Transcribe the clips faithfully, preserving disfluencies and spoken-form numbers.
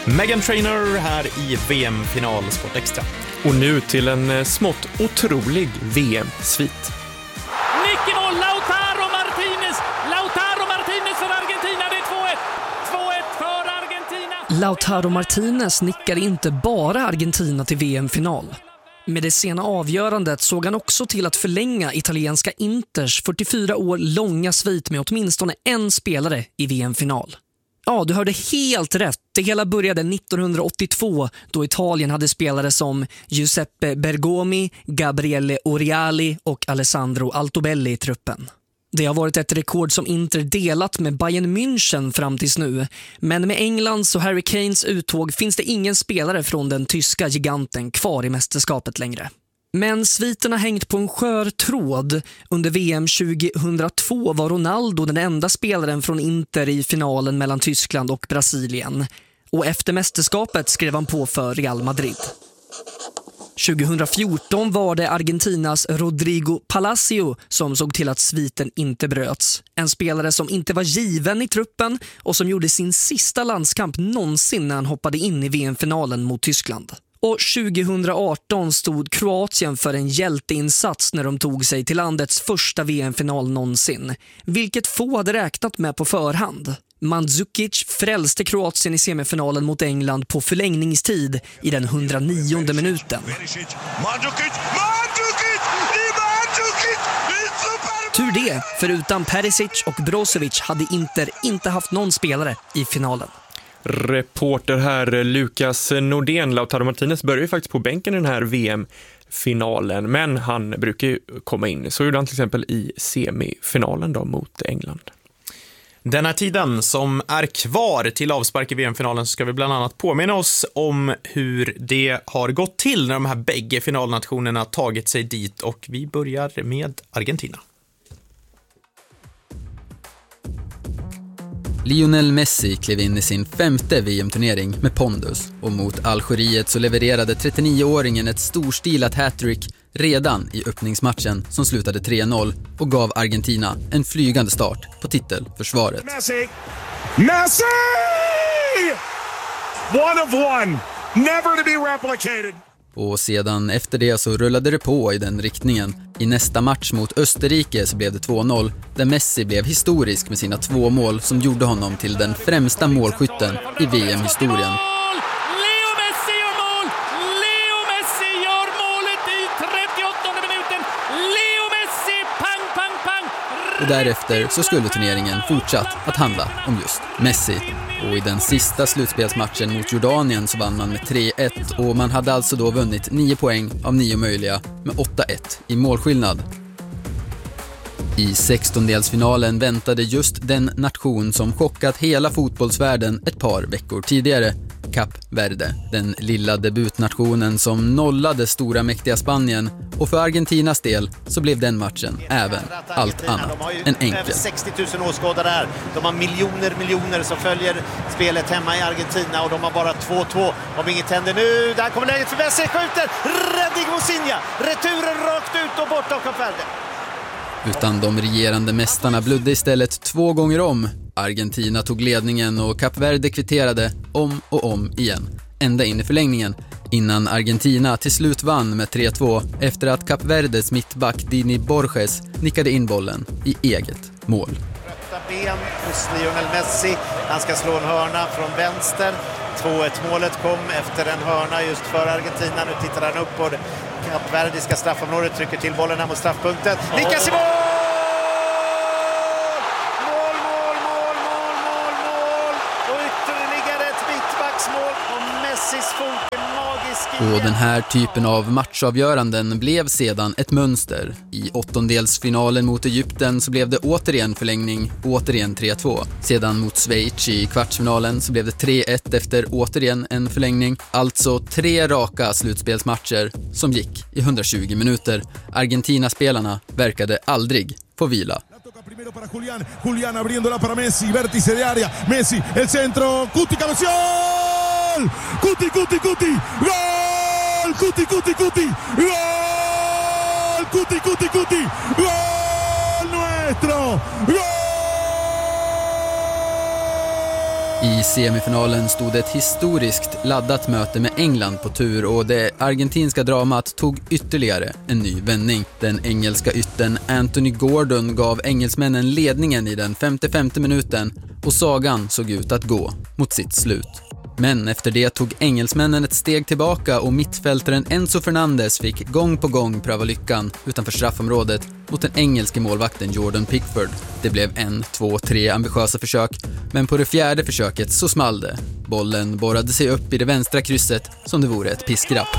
Meghan Trainor här i V M-final Sport Extra. Och nu till en smått otrolig V M-svit. Nicky-mål, Lautaro Martinez. Lautaro Martinez för Argentina, det är två ett. två ett för Argentina. Lautaro Martinez nickar inte bara Argentina till V M-final. Med det sena avgörandet såg han också till att förlänga italienska Inters fyrtiofyra år långa svit med åtminstone en spelare i V M-final. Ja, du hörde helt rätt. Det hela började nittonhundraåttiotvå då Italien hade spelare som Giuseppe Bergomi, Gabriele Oriali och Alessandro Altobelli i truppen. Det har varit ett rekord som Inter delat med Bayern München fram tills nu. Men med Englands och Harry Kanes uttåg finns det ingen spelare från den tyska giganten kvar i mästerskapet längre. Men sviten har hängt på en skör tråd. Under V M tjugohundratvå var Ronaldo den enda spelaren från Inter i finalen mellan Tyskland och Brasilien. Och efter mästerskapet skrev han på för Real Madrid. tjugohundrafjorton var det Argentinas Rodrigo Palacio som såg till att sviten inte bröts. En spelare som inte var given i truppen och som gjorde sin sista landskamp någonsin när han hoppade in i V M-finalen mot Tyskland. Och tjugohundraarton stod Kroatien för en hjälteinsats när de tog sig till landets första V M-final någonsin. Vilket få hade räknat med på förhand. Mandzukic frälste Kroatien i semifinalen mot England på förlängningstid i den hundranionde minuten. Tur det, för utan Perisic och Brozovic hade Inter inte haft någon spelare i finalen. Reporter här Lukas Nordén. Lautaro Martinez börjar ju faktiskt på bänken i den här V M-finalen, men han brukar ju komma in. Så gjorde han till exempel i semifinalen då mot England. Den här tiden som är kvar till avspark i V M-finalen så ska vi bland annat påminna oss om hur det har gått till när de här bägge finalnationerna tagit sig dit, och vi börjar med Argentina. Lionel Messi klev in i sin femte V M-turnering med pondus, och mot Algeriet så levererade trettionioåringen ett storstilat hattrick redan i öppningsmatchen som slutade tre noll och gav Argentina en flygande start på titelförsvaret. Messi! Messi! One of one! Never to be replicated! Och sedan efter det så rullade det på i den riktningen. I nästa match mot Österrike så blev det två noll, där Messi blev historisk med sina två mål som gjorde honom till den främsta målskytten i V M-historien. Leo Messi gör mål! Leo Messi gör målet i trettioåttonde minuten! Leo Messi, pang, pang, pang! Och därefter så skulle turneringen fortsatt att handla om just Messi. Och i den sista slutspelsmatchen mot Jordanien så vann man med tre ett, och man hade alltså då vunnit nio poäng av nio möjliga med åtta ett i målskillnad. I sextondelsfinalen väntade just den nation som chockat hela fotbollsvärlden ett par veckor tidigare, Kap Verde, den lilla debutnationen som nollade stora mäktiga Spanien, och för Argentinas del så blev den matchen även allt annat än enkel. sextio tusen åskådare där. De har miljoner miljoner som följer spelet hemma i Argentina, och de har bara två två. Om inget händer nu, där kommer läget för Messi, skjuter, räddning Mosinha, returen rakt ut och bort av Kap Verde. Utan de regerande mästarna blödde istället två gånger om. Argentina tog ledningen och Kap Verde kvitterade om och om igen, ända in i förlängningen, innan Argentina till slut vann med tre två efter att Kap Verdes mittback Dini Borges nickade in bollen i eget mål. Rötta ben hos Lionel Messi, han ska slå en hörna från vänster. två ett målet kom efter en hörna just för Argentina. Nu tittar han upp på Kap Verdiska straffområdet, trycker till bollen här mot straffpunkten. Lyckas i mål! Mål, mål, mål, mål, mål, mål! Och ytterligare ett mittbacksmål och Messis fot är magisk igen. Och den här typen av matchavgöranden blev sedan ett mönster. I åttondelsfinalen mot Egypten så blev det återigen förlängning, återigen tre två. Sedan mot Schweiz i kvartsfinalen så blev det tre ett efter återigen en förlängning. Alltså tre raka slutspelsmatcher som gick i hundratjugo minuter. Argentina-spelarna verkade aldrig få vila. Primero para Julián, Julián abriéndola para Messi, vértice de área, Messi, el centro, Cuti, cabeceón, Cuti, Cuti, Cuti, gol, Cuti, Cuti, Cuti, gol, Cuti, Cuti, Cuti, gol nuestro, gol I semifinalen stod ett historiskt laddat möte med England på tur och det argentinska dramat tog ytterligare en ny vändning. Den engelska ytten Anthony Gordon gav engelsmännen ledningen i den femtiofemte minuten och sagan såg ut att gå mot sitt slut. Men efter det tog engelsmännen ett steg tillbaka och mittfältaren Enzo Fernandes fick gång på gång pröva lyckan utanför straffområdet mot den engelske målvakten Jordan Pickford. Det blev en, två, tre ambitiösa försök, men på det fjärde försöket så small det. Bollen borrade sig upp i det vänstra krysset som det vore ett piskrapp.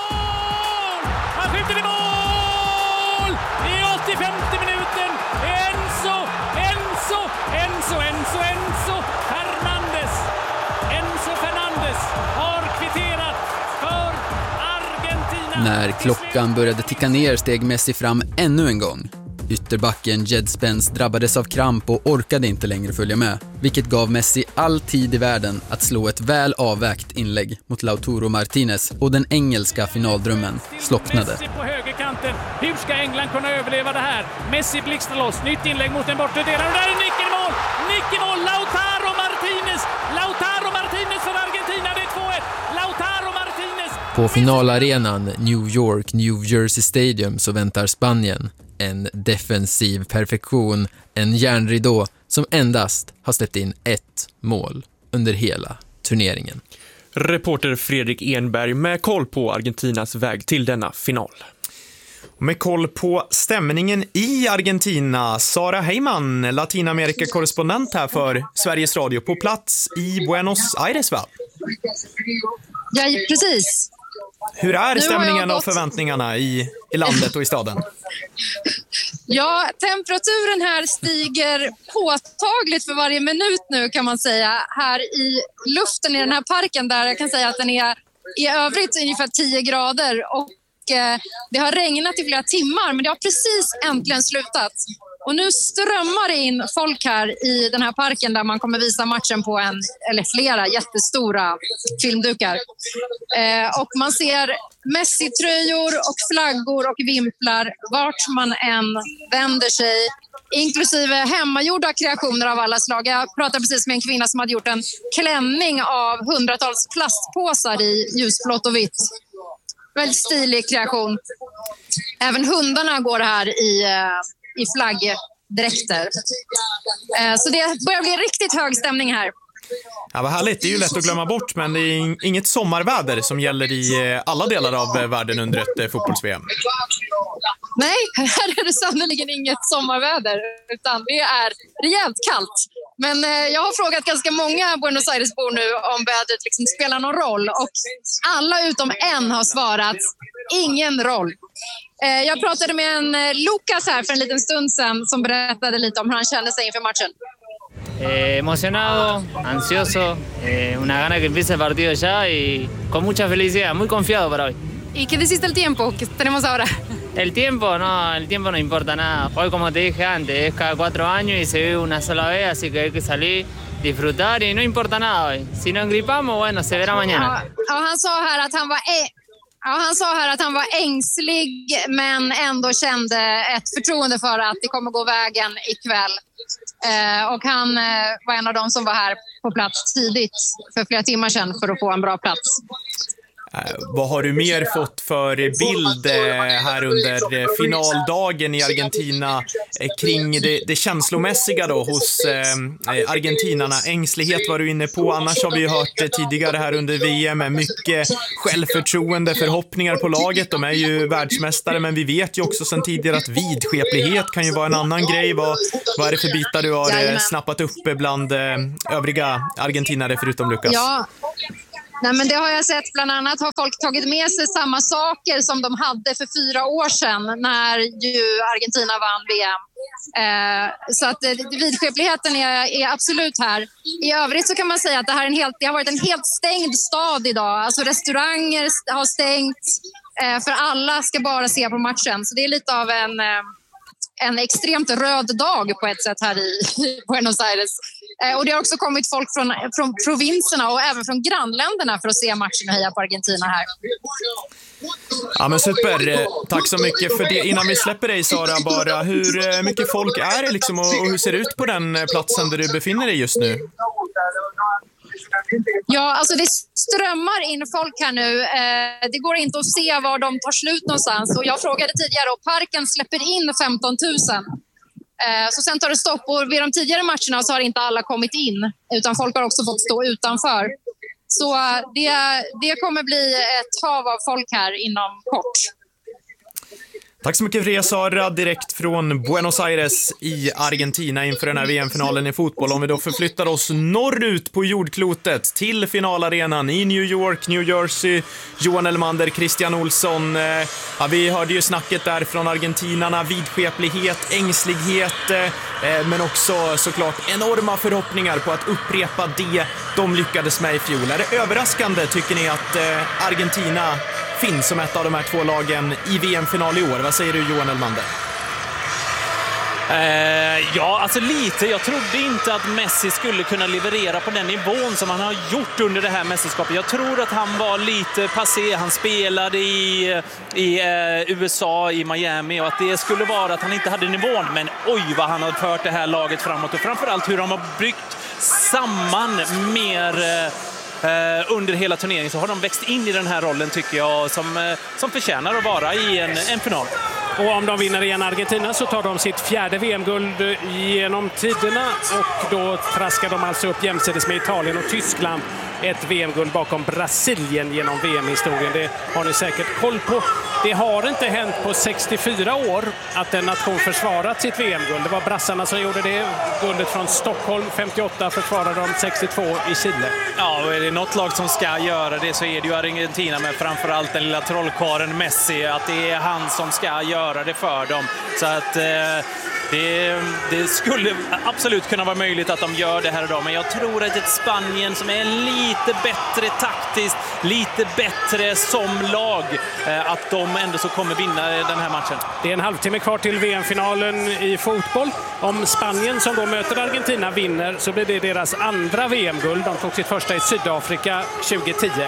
Han skjuter i mål! I åttiofemte minuten! Enzo, Enzo, Enzo, Enzo, Enzo Fernandes! Enzo Fernandes har kvitterat för Argentina. När klockan började ticka ner steg Messi fram ännu en gång. Ytterbacken Jed Spence drabbades av kramp och orkade inte längre följa med, vilket gav Messi all tid i världen att slå ett väl avvägt inlägg mot Lautaro Martinez och den engelska finaldrömmen slocknade. Messi på högerkanten. Hur ska England kunna överleva det här? Messi blixtrar loss. Nytt inlägg mot den bortre delen. Och där är nick i mål! Nick i mål! Lautaro Martinez! Lautaro Martinez för Argentina. Det är två ett. Lautaro Martinez! På finalarenan New York, New Jersey Stadium så väntar Spanien. En defensiv perfektion, en järnridå som endast har släppt in ett mål under hela turneringen. Reporter Fredrik Enberg med koll på Argentinas väg till denna final. Med koll på stämningen i Argentina, Sara Heyman, Latinamerika-korrespondent här för Sveriges Radio på plats i Buenos Aires, va? Ja, precis. Hur är stämningen gått... och förväntningarna i, i landet och i staden? Ja, temperaturen här stiger påtagligt för varje minut nu kan man säga. Här i luften i den här parken där jag kan säga att den är i övrigt ungefär tio grader och eh, det har regnat i flera timmar men det har precis äntligen slutat. Och nu strömmar det in folk här i den här parken där man kommer visa matchen på en eller flera jättestora filmdukar. Eh, och man ser Messi-tröjor och flaggor och vimplar vart man än vänder sig. Inklusive hemmagjorda kreationer av alla slag. Jag pratade precis med en kvinna som hade gjort en klänning av hundratals plastpåsar i ljusblått och vitt. Väldigt stilig kreation. Även hundarna går här i... Eh, i flaggdräkter. Så det börjar bli riktigt hög stämning här. Ja, vad härligt. Det är ju lätt att glömma bort, men det är inget sommarväder som gäller i alla delar av världen under ett fotbolls-V M. Nej, här är det sannoliken inget sommarväder, utan det är rejält kallt. Men jag har frågat ganska många Buenos Aires-bor nu om vädret liksom spelar någon roll och alla utom en har svarat ingen roll. Jag pratade med en Lucas här för en liten stund sedan som berättade lite om hur han kände sig inför matchen. Eh, emocionado, ansioso, eh, una gana que empiece el partido ya y con mucha felicidad, muy confiado para hoy. ¿Y qué decís del tiempo que tenemos ahora? El tiempo, no, el tiempo no importa nada. Hoy, como te dije antes, es cada cuatro años y se vive una sola vez, así que hay que salir, disfrutar y no importa nada hoy. Si no engripamos, bueno, se verá mañana. Ja, ja, han sa här att han var... E- Ja, han sa här att han var ängslig men ändå kände ett förtroende för att det kommer gå vägen ikväll. Eh, och han eh, var en av dem som var här på plats tidigt för flera timmar sedan för att få en bra plats. Eh, vad har du mer fått för bild eh, här under finaldagen i Argentina eh, kring det, det känslomässiga då hos eh, argentinarna? Ängslighet var du inne på, annars har vi ju hört eh, tidigare här under V M med mycket självförtroende, förhoppningar på laget. De är ju världsmästare, men vi vet ju också sedan tidigare att vidskeplighet kan ju vara en annan grej. Vad, vad är det för bitar du har eh, snappat upp bland eh, övriga argentinare förutom Lucas? Ja. Nej, men det har jag sett. Bland annat har folk tagit med sig samma saker som de hade för fyra år sedan när ju Argentina vann V M. Eh, så att eh, vidskepligheten är, är absolut här. I övrigt så kan man säga att det, här är en helt, det har varit en helt stängd stad idag. Alltså restauranger har stängt eh, för alla ska bara se på matchen. Så det är lite av en... Eh, en extremt röd dag på ett sätt här i Buenos Aires. Eh, och det har också kommit folk från, från provinserna och även från grannländerna för att se matchen och heja på Argentina här. Ja, men super. Tack så mycket för det. Innan vi släpper dig, Sara, bara hur mycket folk är det liksom och, och hur ser det ut på den platsen där du befinner dig just nu? Ja, alltså det strömmar in folk här nu. Det går inte att se var de tar slut någonstans. Och jag frågade tidigare och parken släpper in femton tusen. Så sen tar det stopp och vid de tidigare matcherna så har inte alla kommit in. Utan folk har också fått stå utanför. Så det, det kommer bli ett hav av folk här inom kort. Tack så mycket för det, Sara, direkt från Buenos Aires i Argentina inför den här V M-finalen i fotboll. Om vi då förflyttar oss norrut på jordklotet till finalarenan i New York, New Jersey. Johan Elmander, Christian Olsson. Ja, vi hörde ju snacket där från argentinarna, vidskeplighet, ängslighet, men också såklart enorma förhoppningar på att upprepa det de lyckades med i fjol. Är det överraskande, tycker ni, att Argentina finns som ett av de här två lagen i V M-final i år? Vad säger du, Johan Elmander? Eh, ja, alltså lite. Jag trodde inte att Messi skulle kunna leverera på den nivån som han har gjort under det här mästerskapet. Jag tror att han var lite passé. Han spelade i, i eh, U S A, i Miami, och att det skulle vara att han inte hade nivån. Men oj vad han har fört det här laget framåt, och framförallt hur de har byggt samman mer... Eh, Uh, under hela turneringen så har de växt in i den här rollen, tycker jag, som, uh, som förtjänar att vara i en, en final. Och om de vinner igen Argentina så tar de sitt fjärde V M-guld genom tiderna, och då traskar de alltså upp jämsides med Italien och Tyskland ett V M-guld bakom Brasilien genom V M-historien. Det har ni säkert koll på. Det har inte hänt på sextiofyra år att en nation försvarat sitt V M-guld. Det var brassarna som gjorde det. Guldet från Stockholm femtioåtta försvarade de sextiotvå i Chile. Ja, och är det något lag som ska göra det så är det ju Argentina, med framförallt den lilla trollkaren Messi. Att det är han som ska göra det för dem. Så att... Eh, Det, det skulle absolut kunna vara möjligt att de gör det här idag, men jag tror att ett Spanien som är lite bättre taktiskt, lite bättre som lag, att de ändå så kommer vinna den här matchen. Det är en halvtimme kvar till V M-finalen i fotboll. Om Spanien, som då möter Argentina, vinner så blir det deras andra V M-guld. De tog sitt första i Sydafrika tjugohundratio.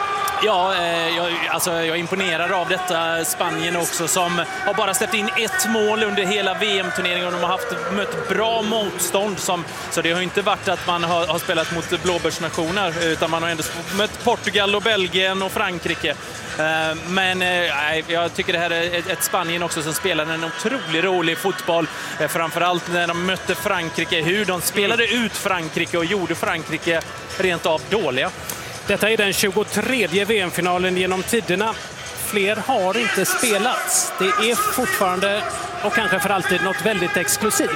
Ja, jag, alltså jag är imponerad av detta Spanien också, som har bara släppt in ett mål under hela V M-turneringen, och de har haft, mött bra motstånd. Som, så det har inte varit att man har, har spelat mot blåbärsnationer, utan man har ändå mött Portugal och Belgien och Frankrike. Men nej, jag tycker det här är ett Spanien också som spelar en otroligt rolig fotboll. Framförallt när de mötte Frankrike, hur de spelade ut Frankrike och gjorde Frankrike rent av dåliga. Detta är den tjugotredje V M-finalen genom tiderna. Fler har inte spelats. Det är fortfarande, och kanske för alltid, något väldigt exklusivt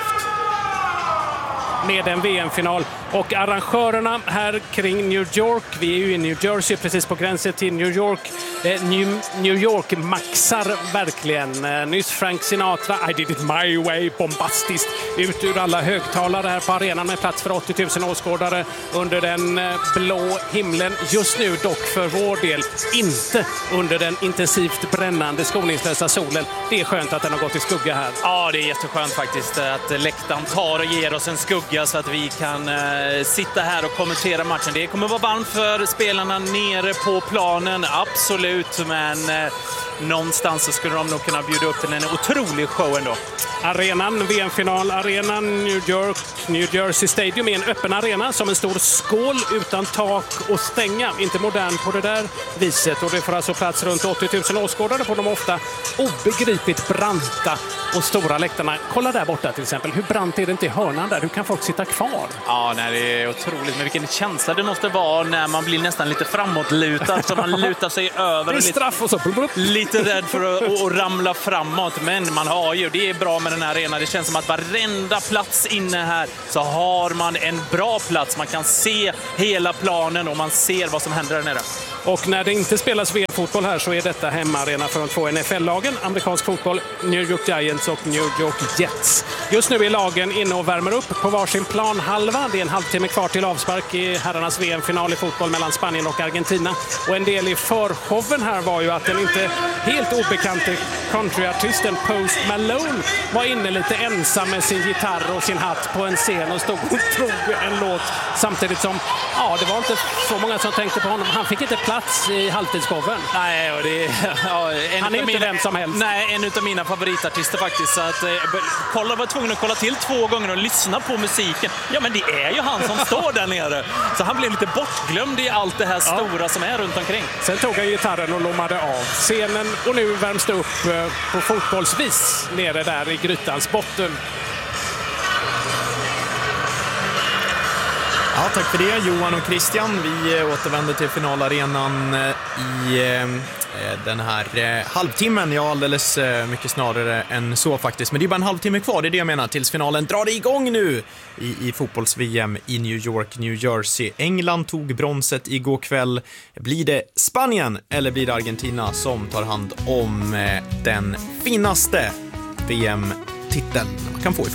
med en V M-final. Och arrangörerna här kring New York, vi är ju i New Jersey, precis på gränsen till New York. Eh, New, New York maxar verkligen. Eh, nyss Frank Sinatra, I did it my way, bombastiskt. Ut ur alla högtalare här på arenan med plats för åttio tusen åskådare under den eh, blå himlen. Just nu dock för vår del inte under den intensivt brännande skoningslösa solen. Det är skönt att den har gått i skugga här. Ja, det är jätteskönt faktiskt att läktaren tar och ger oss en skugga så att vi kan eh, sitta här och kommentera matchen. Det kommer vara varmt för spelarna nere på planen, absolut, men eh, någonstans så skulle de nog kunna bjuda upp till en otrolig show ändå. Arenan, V M-final, arenan New York, New Jersey Stadium är en öppen arena som en stor skål utan tak och stänga. Inte modern på det där viset, och det får alltså plats runt åttio tusen åskådare på de ofta obegripligt branta och stora läktarna. Kolla där borta till exempel, hur brant är det inte i hörnan där? Hur kan folk sitta kvar? Ja, nej, det är otroligt, men vilken känsla det måste vara när man blir nästan lite framåtlutad, så man lutar sig över. Det är straff och så. Lite rädd för att, att ramla framåt, men man har ju, det är bra med den här arenan. Det känns som att varenda plats inne här så har man en bra plats. Man kan se hela planen och man ser vad som händer där nere. Och när det inte spelas V M-fotboll här så är detta hemmaarena för de två N F L-lagen. Amerikansk fotboll, New York Giants och New York Jets. Just nu är lagen inne och värmer upp på varsin planhalva. Det är en halvtimme kvar till avspark i herrarnas V M-final i fotboll mellan Spanien och Argentina. Och en del i förshowen här var ju att den inte helt obekante countryartisten Post Malone var inne lite ensam med sin gitarr och sin hatt på en scen och stod och drog en låt samtidigt som, ja, det var inte så många som tänkte på honom. Han fick inte plats plats i halvtidsshowen. Nej, och det är, ja, en han är inte mina, vem som helst. Nej, en av mina favoritartister faktiskt. Så att, eh, kolla, var tvungen att kolla till två gånger och lyssna på musiken. Ja, men det är ju han som står där nere. Så han blev lite bortglömd i allt det här stora ja. som är runt omkring. Sen tog han gitarren och lommade av scenen och nu värms det upp på fotbollsvis nere där i grytans botten. Ja, tack för det Johan och Christian. Vi återvänder till finalarenan i den här halvtimmen. Ja, alldeles mycket snarare än så faktiskt. Men det är bara en halvtimme kvar, det är det jag menar, tills finalen drar igång nu i, i fotbolls-V M i New York, New Jersey. England tog bronset igår kväll. Blir det Spanien eller blir det Argentina som tar hand om den finaste V M-titeln man kan få i fotboll?